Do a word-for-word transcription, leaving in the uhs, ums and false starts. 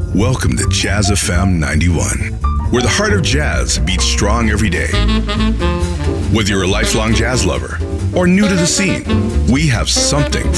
Welcome to Jazz F M ninety-one, where the heart of jazz beats strong every day. Whether you're a lifelong jazz lover or new to the scene, we have something